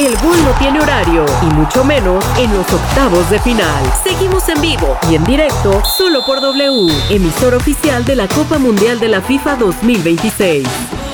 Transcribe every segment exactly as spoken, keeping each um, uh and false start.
el gol no tiene horario y mucho menos en los octavos de final. Seguimos en vivo y en directo solo por W, emisor oficial de la Copa Mundial de la FIFA dos mil veintiséis.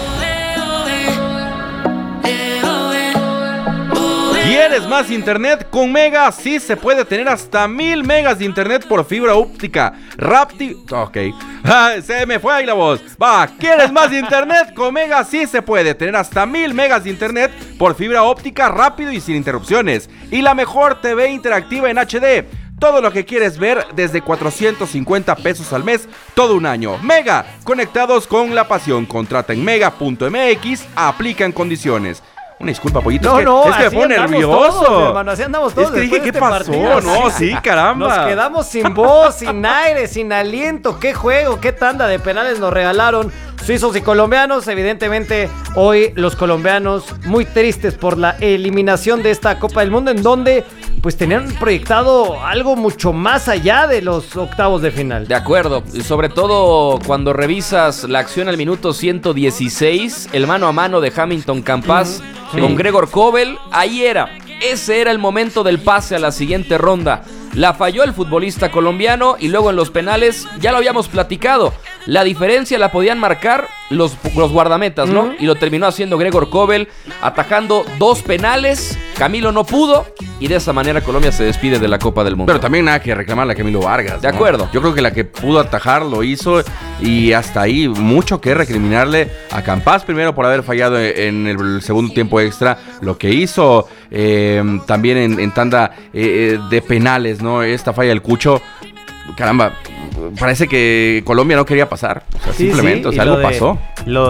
¿Quieres más internet? Con Mega sí se puede tener hasta mil megas de internet por fibra óptica. Rápido. Ok. Ah, se me fue ahí la voz. Va, ¿quieres más internet? Con Mega sí se puede tener hasta mil megas de internet por fibra óptica rápido y sin interrupciones. Y la mejor T V interactiva en H D. Todo lo que quieres ver desde cuatrocientos cincuenta pesos al mes, todo un año. Mega, conectados con la pasión. Contrata en mega punto m x, aplican condiciones. Una disculpa, Pollito, no, es que, no, es que me pone nervioso. Todos, hermano, así andamos todos. Es que dije, ¿qué este pasó? Partido, no, sí, caramba. Nos quedamos sin voz, sin aire, sin aliento. ¿Qué juego, qué tanda de penales nos regalaron suizos y colombianos? Evidentemente, hoy los colombianos muy tristes por la eliminación de esta Copa del Mundo, en donde pues tenían proyectado algo mucho más allá de los octavos de final. De acuerdo, y sobre todo cuando revisas la acción al minuto ciento dieciséis, el mano a mano de Hamilton Campas uh-huh. sí. con Gregor Kobel, ahí era, ese era el momento del pase a la siguiente ronda. La falló el futbolista colombiano y luego en los penales, ya lo habíamos platicado, la diferencia la podían marcar los, los guardametas, ¿no? Uh-huh. Y lo terminó haciendo Gregor Kobel, atajando dos penales. Camilo no pudo y de esa manera Colombia se despide de la Copa del Mundo. Pero también nada que reclamarle a Camilo Vargas, De ¿no? acuerdo. Yo creo que la que pudo atajar lo hizo y hasta ahí mucho que recriminarle a Campas primero por haber fallado en el segundo tiempo extra, lo que hizo eh, también en, en tanda eh, de penales, ¿no? Esta falla del Cucho, caramba, parece que Colombia no quería pasar, o sea, sí, simplemente, sí. o sea, algo de, pasó. Lo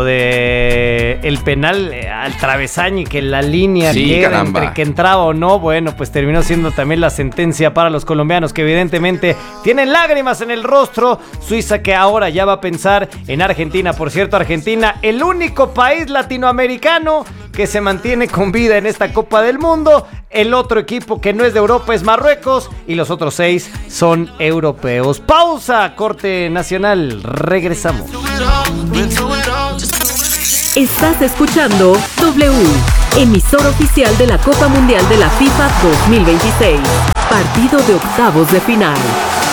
de el penal al travesaño y que la línea sí, queda caramba. entre que entraba o no, bueno, pues terminó siendo también la sentencia para los colombianos, que evidentemente tienen lágrimas en el rostro. Suiza, que ahora ya va a pensar en Argentina. Por cierto, Argentina, el único país latinoamericano que se mantiene con vida en esta Copa del Mundo. El otro equipo que no es de Europa es Marruecos y los otros seis son europeos. Pausa, corte nacional, regresamos. Estás escuchando W, emisor oficial de la Copa Mundial de la FIFA dos mil veintiséis. Partido de octavos de final.